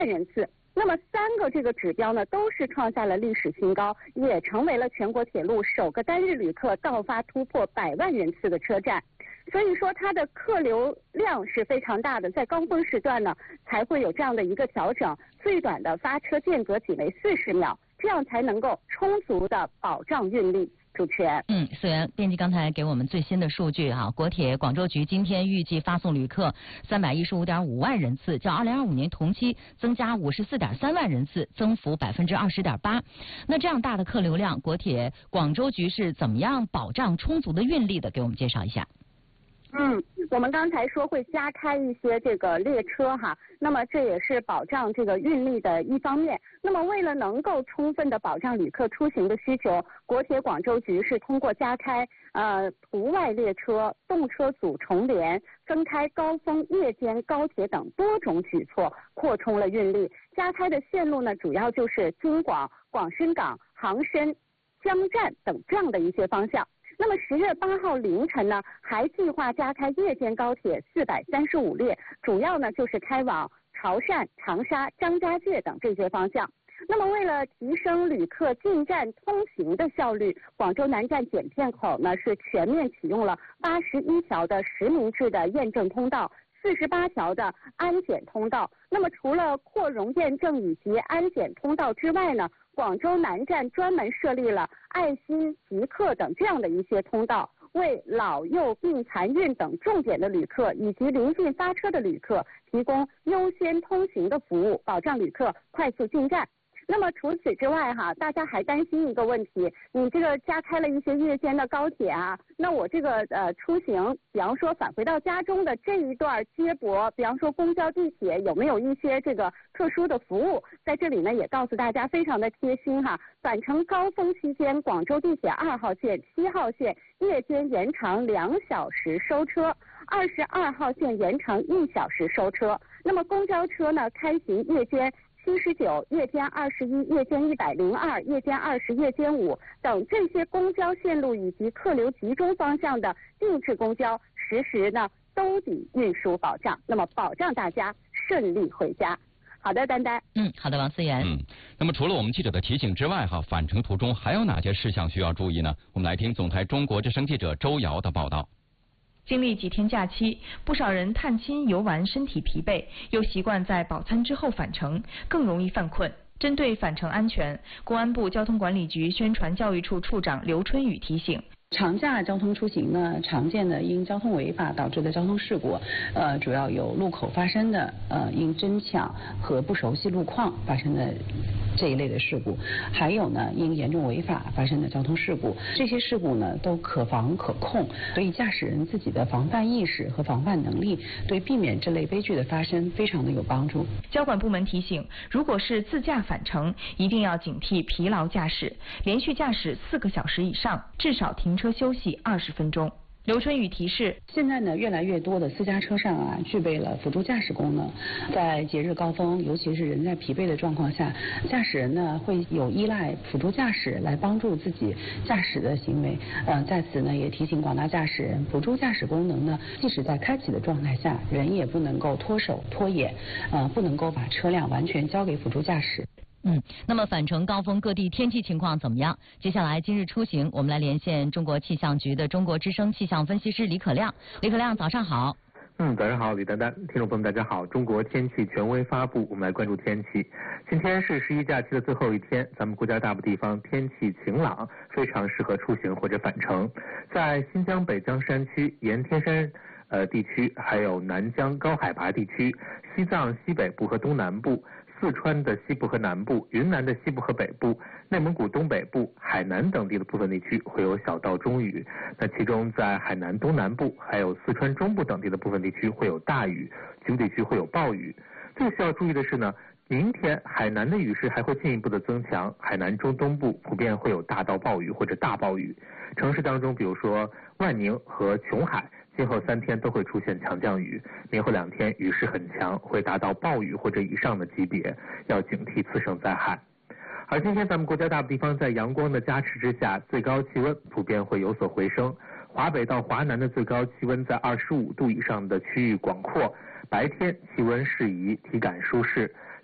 人次。那么3个这个指标呢，都是创下了历史新高，也成为了全国铁路首个单日旅客到发突破100万人次的车站。所以说它的客流量是非常大的，在高峰时段呢才会有这样的一个调整，最短的发车间隔仅为40秒，这样才能够充足的保障运力。主持人， 思源编辑刚才给我们最新的数据哈，国铁广州局今天预计发送旅客315.5万人次，较2025年同期增加54.3万人次，增幅20.8%。那这样大的客流量，国铁广州局是怎么样保障充足的运力的？给我们介绍一下。 我们刚才说会加开一些这个列车哈，那么这也是保障这个运力的一方面。那么为了能够充分的保障旅客出行的需求，国铁广州局是通过加开途外列车、动车组重联、分开高峰夜间高铁等多种举措，扩充了运力。加开的线路呢，主要就是京广、广深港、杭深、江站等这样的一些方向。那么10月8号凌晨呢，还计划加开夜间高铁435列，主要呢就是开往潮汕、长沙、张家界等这些方向。那么为了提升旅客进站通行的效率，广州南站检票口呢是全面启用了81条的实名制的验证通道，48条的安检通道。那么除了扩容验证以及安检通道之外呢，广州南站专门设立了爱心、极客等这样的一些通道，为老幼病残孕等重点的旅客以及临近发车的旅客提供优先通行的服务，保障旅客快速进站。那么除此之外哈，大家还担心一个问题，你这个加开了一些夜间的高铁啊，那我这个出行，比方说返回到家中的这一段接驳，比方说公交、地铁有没有一些这个特殊的服务？在这里呢也告诉大家非常的贴心哈，返程高峰期间，广州地铁2号线、7号线夜间延长2小时收车，22号线延长1小时收车。那么公交车呢开行夜间79、夜间21、夜间102、夜间20、夜间5等这些公交线路以及客流集中方向的定制公交，实时呢兜底运输保障，那么保障大家顺利回家。好的，丹丹。 好的，王思源。 那么除了我们记者的提醒之外返程途中还有哪些事项需要注意呢？我们来听总台中国之声记者周瑶的报道。 经历几天假期，不少人探亲游玩身体疲惫，又习惯在饱餐之后返程，更容易犯困。针对返程安全，公安部交通管理局宣传教育处处长刘春雨提醒。 长假交通出行呢，常见的因交通违法导致的交通事故，主要有路口发生的因争抢和不熟悉路况发生的这一类的事故，还有呢因严重违法发生的交通事故。这些事故呢都可防可控，所以驾驶人自己的防范意识和防范能力，对避免这类悲剧的发生非常的有帮助。 交管部门提醒，如果是自驾返程，一定要警惕疲劳驾驶，连续驾驶4个小时以上，至少停车休息20分钟。刘春雨提示， 现在呢越来越多的私家车上具备了辅助驾驶功能，在节日高峰，尤其是人在疲惫的状况下，驾驶人呢会有依赖辅助驾驶来帮助自己驾驶的行为。在此呢也提醒广大驾驶人，辅助驾驶功能呢即使在开启的状态下，人也不能够脱手脱眼，不能够把车辆完全交给辅助驾驶。 那么返程高峰各地天气情况怎么样？接下来今日出行，我们来连线中国气象局的中国之声气象分析师李可亮。李可亮，早上好。 早上好，李丹丹，听众朋友们大家好。中国天气权威发布，我们来关注天气。今天是11假期的最后一天，咱们国家大部地方天气晴朗，非常适合出行或者返程。在新疆北江山区、盐田山地区，还有南疆高海拔地区、西藏西北部和东南部、四川的西部和南部、云南的西部和北部、内蒙古东北部、海南等地的部分地区会有小到中雨。那其中在海南东南部还有四川中部等地的部分地区会有大雨，局部地区会有暴雨。最需要注意的是呢，明天海南的雨势还会进一步的增强，海南中东部普遍会有大到暴雨或者大暴雨。城市当中，比如说万宁和琼海，今后3天都会出现强降雨，明后2天雨势很强，会达到暴雨或者以上的级别，要警惕次生灾害。而今天咱们国家大部地方在阳光的加持之下，最高气温普遍会有所回升。华北到华南的最高气温在25度以上的区域广阔，白天气温适宜，体感舒适。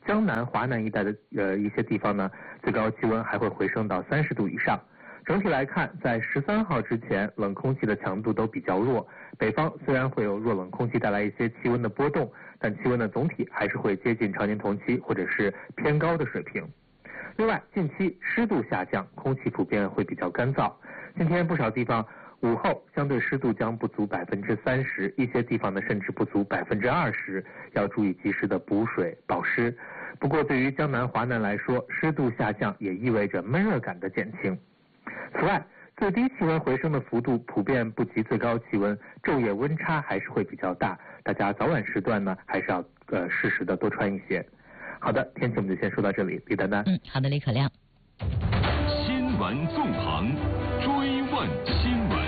江南、华南一带的一些地方呢，最高气温还会回升到30度以上。整体来看，在13号之前，冷空气的强度都比较弱。北方虽然会有弱冷空气带来一些气温的波动，但气温的总体还是会接近常年同期或者是偏高的水平。另外，近期湿度下降，空气普遍会比较干燥。今天不少地方午后相对湿度将不足30%，一些地方呢甚至不足20%，要注意及时的补水保湿。不过，对于江南、华南来说，湿度下降也意味着闷热感的减轻。此外，最低气温回升的幅度普遍不及最高气温，昼夜温差还是会比较大，大家早晚时段呢还是要适时的多穿一些。好的，天气我们就先说到这里，李丹丹。 好的，李可亮。 新闻纵横，追问新闻。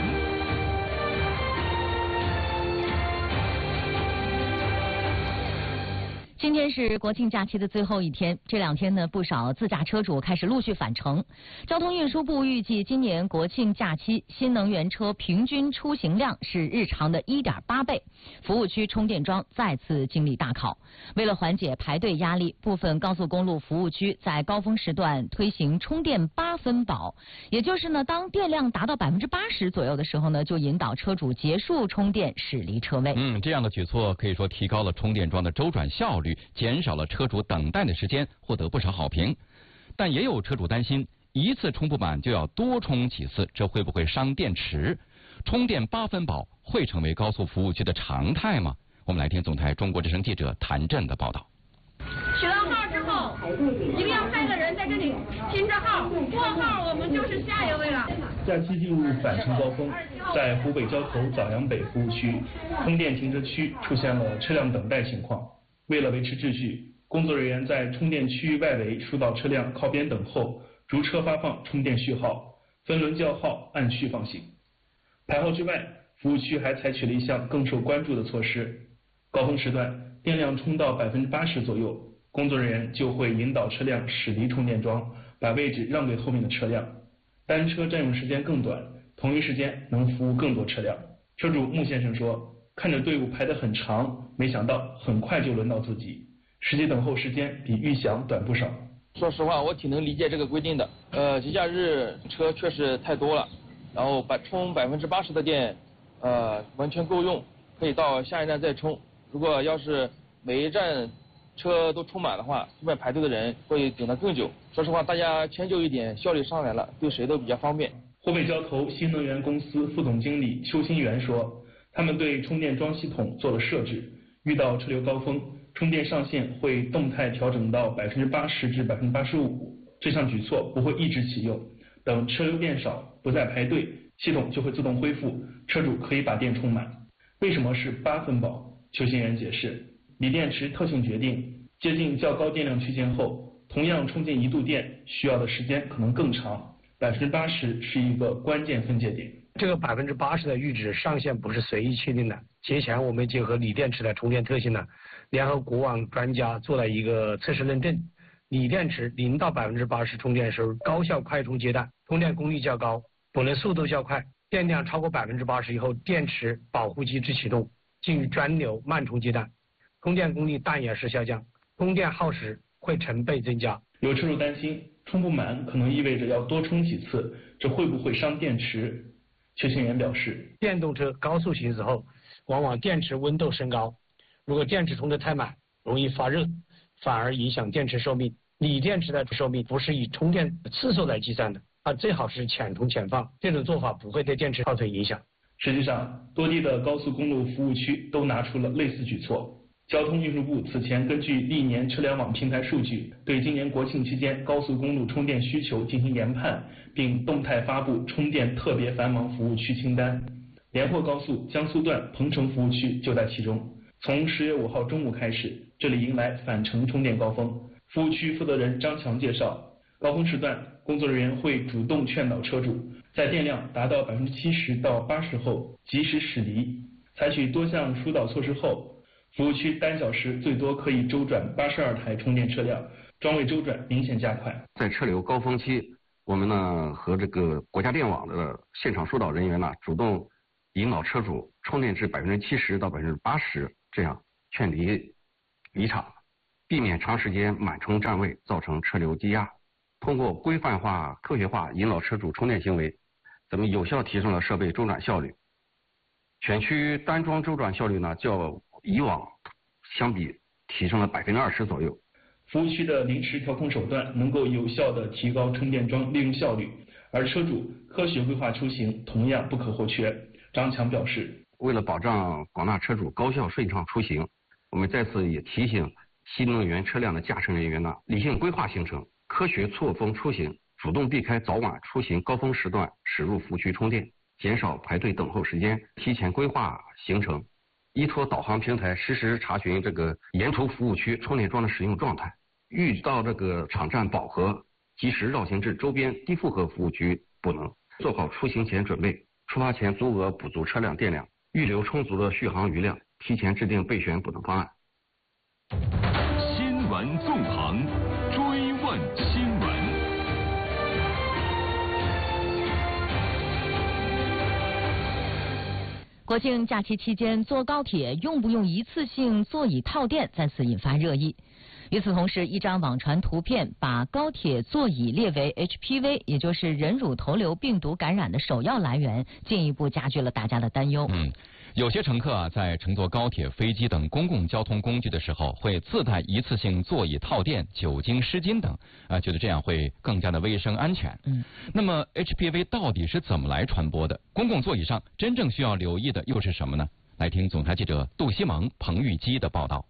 今天是国庆假期的最后一天，这2天呢，不少自驾车主开始陆续返程。交通运输部预计，今年国庆假期新能源车平均出行量是日常的1.8倍，服务区充电桩再次经历大考。为了缓解排队压力，部分高速公路服务区在高峰时段推行充电8分保，也就是呢，当电量达到80%左右的时候呢，就引导车主结束充电，驶离车位。 这样的举措可以说提高了充电桩的周转效率，减少了车主等待的时间，获得不少好评。但也有车主担心，一次充不满就要多充几次，这会不会伤电池？充电8分保会成为高速服务区的常态吗？我们来听总台中国之声记者谭震的报道。 取了号之后，一定要派个人在这里拼着号，过号我们就是下一位了。 假期进入返程高峰，在湖北交投枣阳北服务区，充电停车区出现了车辆等待情况。为了维持秩序，工作人员在充电区外围疏导车辆靠边等候，逐车发放充电序号，分轮叫号，按序放行。排号之外，服务区还采取了一项更受关注的措施：高峰时段电量充到80%左右，工作人员就会引导车辆驶离充电桩，把位置让给后面的车辆。单车占用时间更短，同一时间能服务更多车辆。车主穆先生说，看着队伍排得很长，没想到很快就轮到自己，实际等候时间比预想短不少。 说实话，我挺能理解这个规定的。节假日车确实太多了，然后充80%的电，完全够用，可以到下一站再充。如果要是每一站车都充满的话，后面排队的人会等得更久。说实话，大家迁就一点，效率上来了，对谁都比较方便。 湖北交投新能源公司副总经理邱新元说，他们对充电桩系统做了设置，遇到车流高峰，充电上限会动态调整到80%至85%。这项举措不会一直启用，等车流变少，不再排队，系统就会自动恢复，车主可以把电充满。为什么是8分保？邱新元解释，锂电池特性决定，接近较高电量区间后，同样充进1度电需要的时间可能更长，80%是一个关键分界点。 这个80%的阈值上限不是随意确定的。节前我们结合锂电池的充电特性呢，联合国网专家做了一个测试认证。锂电池0到80%充电时候，高效快充阶段，充电功率较高，补能速度较快，电量超过80%以后，电池保护机制启动，进入专流慢充阶段，充电功率但也是下降，充电耗时会成倍增加。 有车主担心充不满可能意味着要多充几次，这会不会伤电池？邱新元表示， 电动车高速行驶后，往往电池温度升高，如果电池充得太满，容易发热，反而影响电池寿命。锂电池的寿命不是以充电次数来计算的，它最好是浅充浅放，这种做法不会对电池造成影响。 实际上，多地的高速公路服务区都拿出了类似举措。交通运输部此前根据历年车联网平台数据，对今年国庆期间高速公路充电需求进行研判，并动态发布充电特别繁忙服务区清单。连霍高速江苏段彭城服务区就在其中。从10月5号中午开始，这里迎来返程充电高峰。服务区负责人张强介绍，高峰时段，工作人员会主动劝导车主，在电量达到70%到80%后及时驶离。采取多项疏导措施后，服务区单小时最多可以周转82台充电车辆，桩位周转明显加快。 在车流高峰期，我们呢和这个国家电网的现场疏导人员呢，主动引导车主充电至70%到80%，这样劝离场。 避免长时间满充占位，造成车流积压。通过规范化、科学化引导车主充电行为，咱们有效提升了设备周转效率。全区单桩周转效率呢，较以往相比提升了20%左右。 服务区的临时调控手段能够有效地提高充电桩利用效率，而车主科学规划出行同样不可或缺。张强表示， 为了保障广大车主高效顺畅出行，我们再次也提醒新能源车辆的驾驶人员呢，理性规划行程，科学错峰出行，主动避开早晚出行高峰时段驶入服务区充电，减少排队等候时间，提前规划行程，依托导航平台实时查询这个沿途服务区充电桩的使用状态，遇到这个场站饱和，及时绕行至周边低负荷服务区补能，做好出行前准备，出发前足额补足车辆电量，预留充足的续航余量，提前制定备选补能方案。 新闻纵横，追问新闻。 国庆假期期间坐高铁用不用一次性座椅套垫再次引发热议。与此同时，一张网传图片把高铁座椅列为 HPV， 也就是人乳头瘤病毒感染的首要来源，进一步加剧了大家的担忧。 有些乘客在乘坐高铁、飞机等公共交通工具的时候，会自带一次性座椅套垫、酒精湿巾等，觉得这样会更加的卫生安全。那么 HPV 到底是怎么来传播的？公共座椅上真正需要留意的又是什么呢？来听总台记者杜西蒙、彭玉基的报道。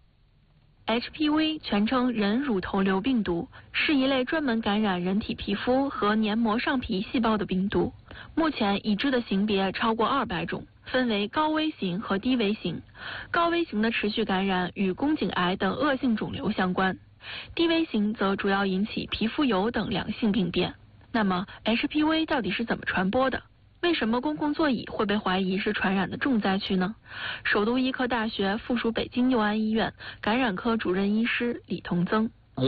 HPV 全称人乳头瘤病毒，是一类专门感染人体皮肤和黏膜上皮细胞的病毒。目前已知的型别超过200种，分为高危型和低危型。高危型的持续感染与宫颈癌等恶性肿瘤相关，低危型则主要引起皮肤疣等良性病变。那么 HPV 到底是怎么传播的？为什么公共座椅会被怀疑是传染的重灾区呢？首都医科大学附属北京佑安医院感染科主任医师李同增。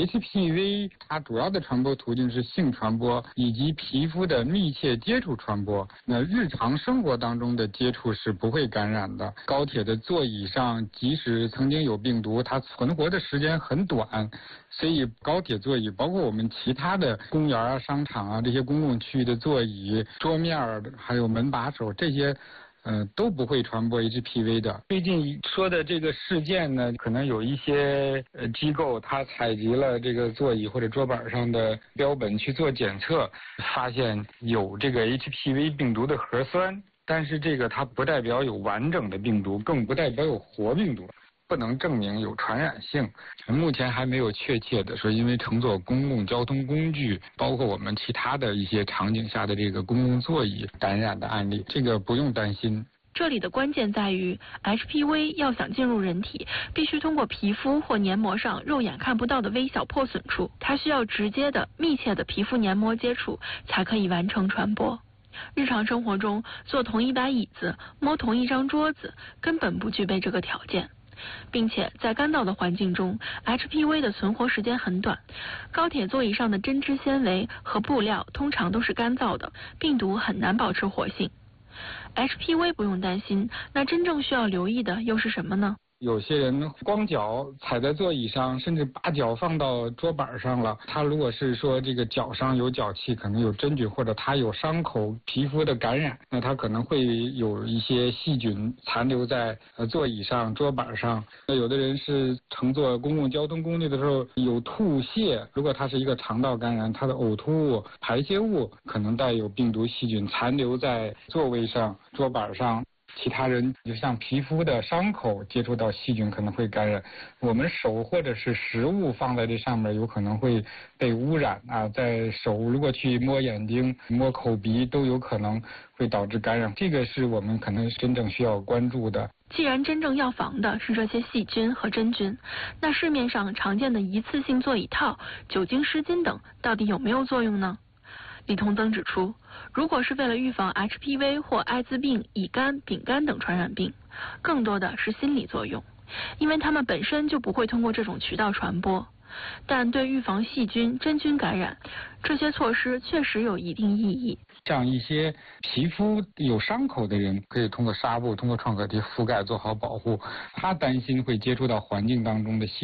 HPV 它主要的传播途径是性传播以及皮肤的密切接触传播。那日常生活当中的接触是不会感染的。高铁的座椅上，即使曾经有病毒，它存活的时间很短。所以高铁座椅，包括我们其他的公园啊、商场啊这些公共区域的座椅、桌面还有门把手这些。都不会传播 HPV 的。最近说的这个事件呢，可能有一些机构它采集了这个座椅或者桌板上的标本去做检测，发现有这个 HPV 病毒的核酸，但是这个它不代表有完整的病毒，更不代表有活病毒。不能证明有传染性，目前还没有确切的说因为乘坐公共交通工具，包括我们其他的一些场景下的这个公共座椅感染的案例，这个不用担心。 这里的关键在于 HPV 要想进入人体，必须通过皮肤或黏膜上肉眼看不到的微小破损处，它需要直接的、密切的皮肤黏膜接触才可以完成传播。日常生活中，坐同一把椅子、摸同一张桌子，根本不具备这个条件。并且在干燥的环境中 ，HPV 的存活时间很短。高铁座椅上的针织纤维和布料通常都是干燥的，病毒很难保持活性。HPV 不用担心，那真正需要留意的又是什么呢？ 有些人光脚踩在座椅上，甚至把脚放到桌板上了。他如果是说这个脚上有脚气，可能有真菌，或者他有伤口、皮肤的感染，那他可能会有一些细菌残留在座椅上、桌板上。那有的人是乘坐公共交通工具的时候有吐泻，如果他是一个肠道感染，他的呕吐物、排泄物可能带有病毒细菌残留在座位上、桌板上。其他人就像皮肤的伤口接触到细菌可能会感染，我们手或者是食物放在这上面有可能会被污染啊，在手如果去摸眼睛、摸口鼻都有可能会导致感染，这个是我们可能真正需要关注的。 既然真正要防的是这些细菌和真菌，那市面上常见的一次性座椅套、酒精湿巾等到底有没有作用呢？李同增指出，如果是为了预防 HPV 或艾滋病、乙肝、丙肝等传染病，更多的是心理作用，因为它们本身就不会通过这种渠道传播。但对预防细菌、真菌感染，这些措施确实有一定意义。 像一些皮肤有伤口的人，可以通过纱布、通过创可贴覆盖做好保护。他担心会接触到环境当中的细菌，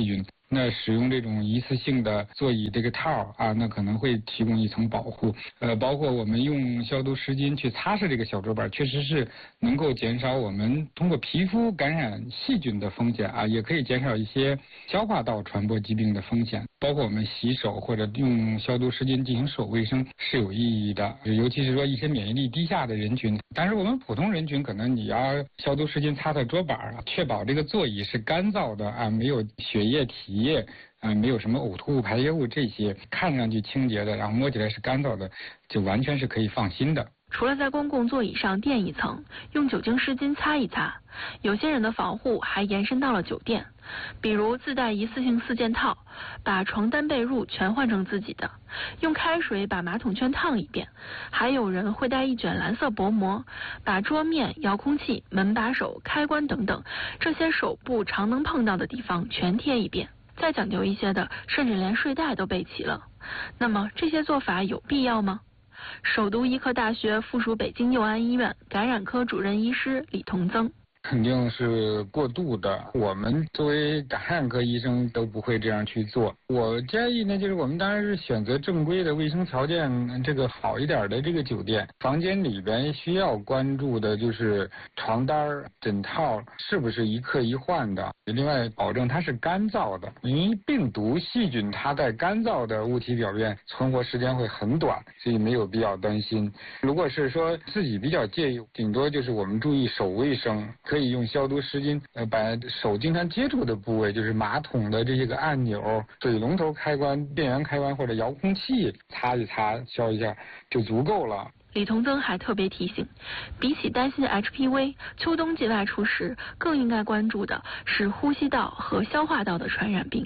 那使用这种一次性的座椅这个套啊，那可能会提供一层保护。包括我们用消毒湿巾去擦拭这个小桌板，确实是能够减少我们通过皮肤感染细菌的风险啊，也可以减少一些消化道传播疾病的风险。包括我们洗手或者用消毒湿巾进行手卫生是有意义的，尤其是说一些免疫力低下的人群。但是我们普通人群可能你要消毒湿巾擦擦桌板啊，确保这个座椅是干燥的啊，没有血液体液没有什么呕吐物排泄物，这些看上去清洁的，然后摸起来是干燥的，就完全是可以放心的。 除了在公共座椅上垫一层，用酒精湿巾擦一擦，有些人的防护还延伸到了酒店，比如自带一次性4件套，把床单被褥全换成自己的，用开水把马桶圈烫一遍，还有人会带一卷蓝色薄膜，把桌面、遥控器、门把手、开关等等这些手部常能碰到的地方全贴一遍。再讲究一些的，甚至连睡袋都备齐了。那么这些做法有必要吗？首都医科大学附属北京佑安医院感染科主任医师李同增。 肯定是过度的，我们作为感染科医生都不会这样去做。我建议呢，就是我们当然是选择正规的卫生条件这个好一点的这个酒店，房间里边需要关注的就是床单、枕套是不是一刻一换的，另外保证它是干燥的，因为病毒细菌它在干燥的物体表面存活时间会很短，所以没有必要担心。如果是说自己比较介意，顶多就是我们注意手卫生，可以用消毒湿巾把手经常接触的部位，就是马桶的这些个按钮、水龙头开关、电源开关或者遥控器擦一擦、消一下就足够了。 李同增还特别提醒，比起担心 HPV， 秋冬季外出时更应该关注的是呼吸道和消化道的传染病。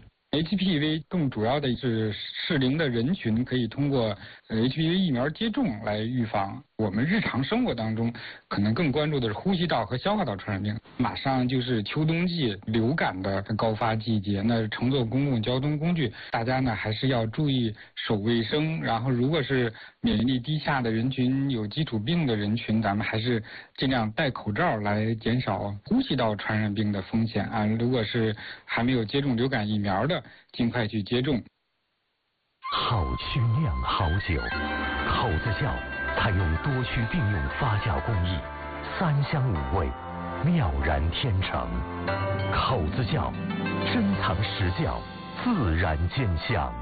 HPV 更主要的是适龄的人群可以通过HPV 疫苗接种来预防。我们日常生活当中可能更关注的是呼吸道和消化道传染病。马上就是秋冬季流感的高发季节，那乘坐公共交通工具，大家呢还是要注意手卫生。然后如果是免疫力低下的人群、有基础病的人群，咱们还是尽量戴口罩来减少呼吸道传染病的风险啊。如果是还没有接种流感疫苗的，尽快去接种。 好曲酿好酒，口子窖采用多区并用发酵工艺，3香5味，妙然天成。口子窖，珍藏实窖，自然见香。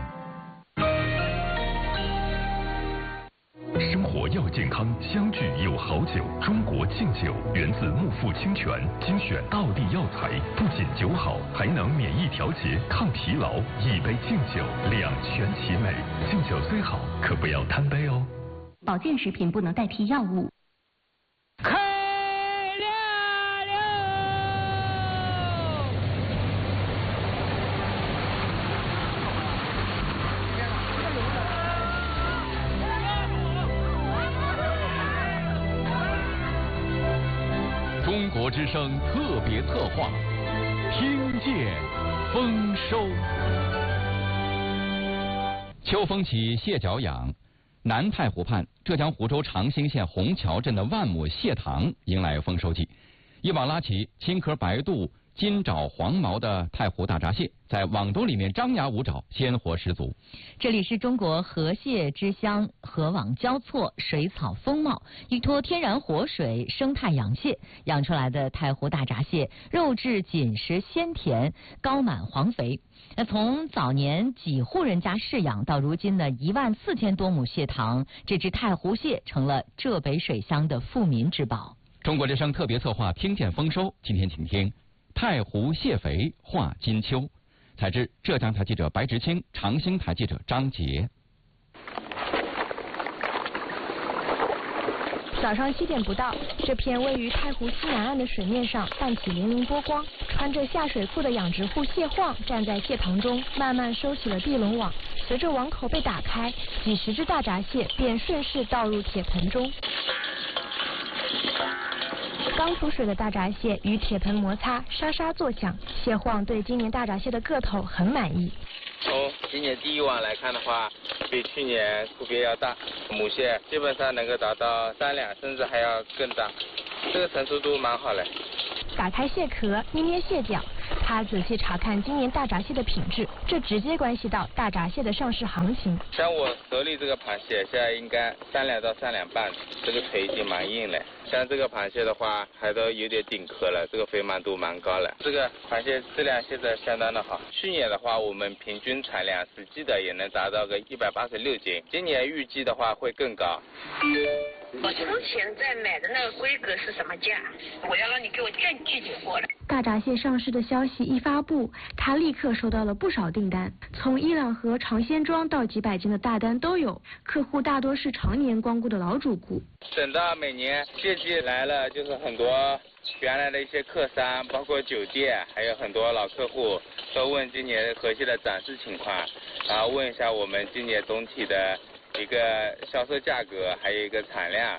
生活要健康，相聚有好酒。中国劲酒源自木富清泉，精选道地药材，不仅酒好，还能免疫调节、抗疲劳。一杯劲酒，两全其美。劲酒虽好，可不要贪杯哦。 保健食品不能代替药物。 中国之声特别策划，听见丰收。秋风起，蟹脚痒。南太湖畔，浙江湖州长兴县虹桥镇的万亩蟹塘迎来丰收季。一网拉起青壳白肚、金爪黄毛的太湖大闸蟹，在网兜里面张牙舞爪，鲜活十足。 这里是中国河蟹之乡，河网交错，水草丰茂，依托天然活水，生态养蟹，养出来的太湖大闸蟹，肉质紧实鲜甜，高满黄肥。从早年几户人家饲养到如今的14000多亩蟹塘，这只太湖蟹成了浙北水乡的富民之宝。 中国之声特别策划听见丰收，今天请听太湖蟹肥话金秋，采自浙江台记者白直清，长兴台记者张杰。 早上7点不到，这片位于太湖西南岸的水面上泛起粼粼波光。穿着下水裤的养殖户蟹晃站在蟹塘中，慢慢收起了地笼网。随着网口被打开，几十只大闸蟹便顺势倒入铁盆中。刚出水的大闸蟹与铁盆摩擦，沙沙作响。蟹晃对今年大闸蟹的个头很满意。 从今年第一网来看的话，比去年区别要大，母蟹基本上能够达到3两，甚至还要更大，这个成熟度蛮好嘞。 打开蟹壳，捏捏蟹脚，他仔细查看今年大闸蟹的品质， 这直接关系到大闸蟹的上市行情。 像我手里这个螃蟹，现在应该3两到3两半，这个腿已经蛮硬了。像这个螃蟹的话，还都有点顶壳了，这个肥满度蛮高了。这个螃蟹质量现在相当的好。去年的话，我们平均产量实际的也能达到个186斤，今年预计的话会更高。 我之前在买的那个规格是什么价？我要让你给我证据给我了。 大闸蟹上市的消息一发布，他立刻收到了不少订单，从1两盒尝鲜装到几百斤的大单都有。客户大多是常年光顾的老主顾。 等到每年蟹季来了，就是很多原来的一些客商，包括酒店，还有很多老客户都问今年河蟹的展示情况，然后问一下我们今年总体的一个销售价格，还有一个产量。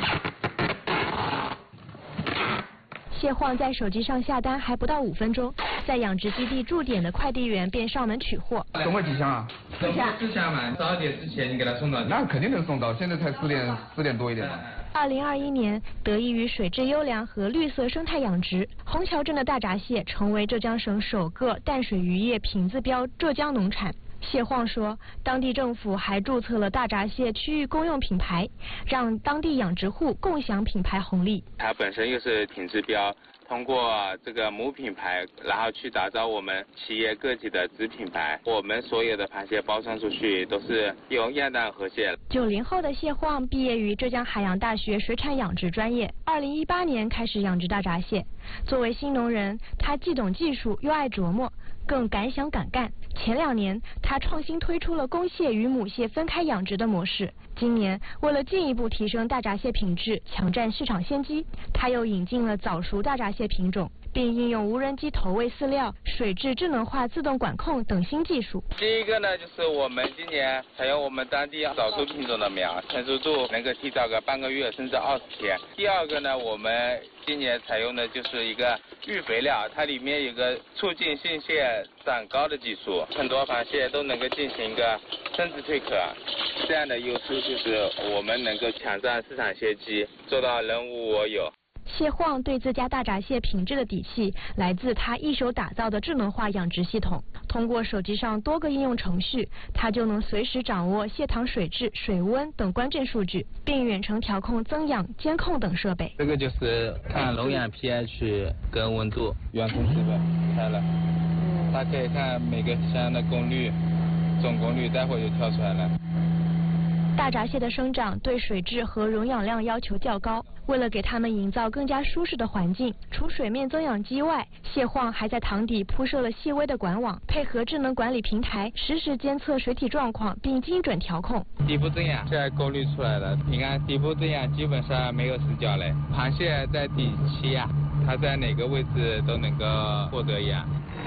蟹晃在手机上下单还不到5分钟，在养殖基地驻点的快递员便上门取货。 总共几箱啊 ？4箱嘛，12点之前你给他送到。 那肯定能送到，现在才4点多一点嘛。 2021年，得益于水质优良和绿色生态养殖，虹桥镇的大闸蟹成为浙江省首个淡水渔业品质标浙江农产。蟹晃说，当地政府还注册了大闸蟹区域公用品牌，让当地养殖户共享品牌红利。 它本身又是品质标，通过这个母品牌，然后去打造我们企业个体的子品牌。我们所有的螃蟹包装出去都是用亚淡河蟹。 90后的蟹晃毕业于浙江海洋大学水产养殖专业，2018年开始养殖大闸蟹。作为新农人，他既懂技术又爱琢磨，更敢想敢干。前2年，他创新推出了公蟹与母蟹分开养殖的模式。今年，为了进一步提升大闸蟹品质，抢占市场先机，他又引进了早熟大闸蟹品种，并应用无人机投喂饲料、水质智能化自动管控等新技术。 第一个呢，就是我们今年采用我们当地早熟品种的苗，成熟度能够提早个半个月甚至20天。第二个呢，我们今年采用的就是一个育肥料，它里面有个促进性蟹长高的技术，很多螃蟹都能够进行一个生殖蜕壳，这样的优势就是我们能够抢占市场先机，做到人无我有。 蟹晃对自家大闸蟹品质的底气来自他一手打造的智能化养殖系统。通过手机上多个应用程序，他就能随时掌握蟹塘水质、水温等关键数据，并远程调控增氧、监控等设备。 这个就是看笼养 pH 跟温度，远程设备开了，它可以看每个箱的功率、总功率，待会就跳出来了。 大闸蟹的生长对水质和溶氧量要求较高，为了给它们营造更加舒适的环境，除水面增氧机外，蟹晃还在塘底铺设了细微的管网，配合智能管理平台，实时监测水体状况并精准调控。 底部增氧，现在功率出来了，你看底部增氧基本上没有死角嘞。螃蟹在底栖啊，它在哪个位置都能够获得氧。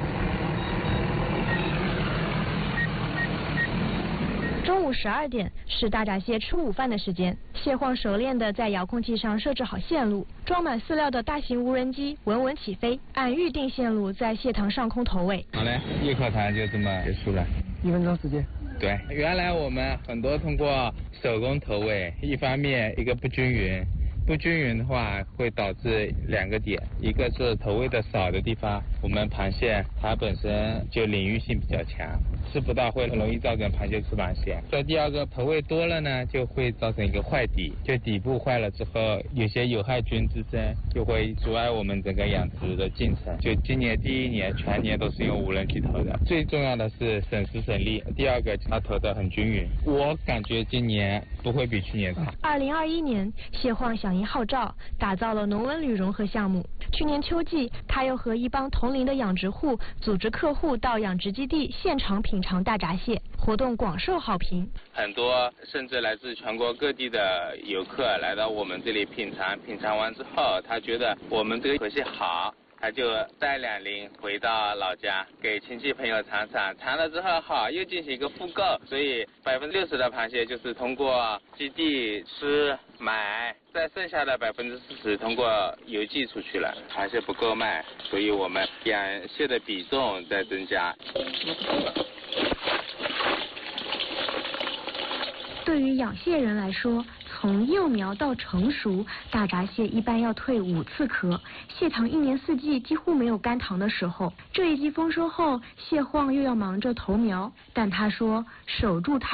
中午12点是大闸蟹吃午饭的时间，蟹晃熟练地在遥控器上设置好线路，装满饲料的大型无人机稳稳起飞，按预定线路在蟹塘上空投喂。 好嘞，一口塘就这么结束了 ，1分钟时间。 对，原来我们很多通过手工投喂，一方面一个不均匀。不均匀的话会导致2个点，一个是投喂的少的地方，我们螃蟹它本身就领域性比较强，吃不到会很容易造成螃蟹吃螃蟹。再第二个投喂多了呢，就会造成一个坏底，就底部坏了之后，有些有害菌滋生，就会阻碍我们整个养殖的进程。就今年第1年全年都是用无人机投的，最重要的是省时省力，第二个它投的很均匀，我感觉今年不会比去年差。 2021年，蟹晃响应号召，打造了农文旅融合项目。去年秋季，他又和一帮同龄的养殖户组织客户到养殖基地现场品尝大闸蟹，活动广受好评。 很多甚至来自全国各地的游客来到我们这里品尝，品尝完之后，他觉得我们这个河蟹好，他就带2龄回到老家给亲戚朋友尝尝，尝了之后好，又进行一个复购，所以60%的螃蟹就是通过基地吃买，再剩下的40%通过邮寄出去了。螃蟹不够卖，所以我们养蟹的比重在增加。 对于养蟹人来说， 从幼苗到成熟，大闸蟹一般要蜕5次壳。蟹塘1年4季几乎没有干塘的时候。这一季丰收后，蟹晃又要忙着投苗，但他说守住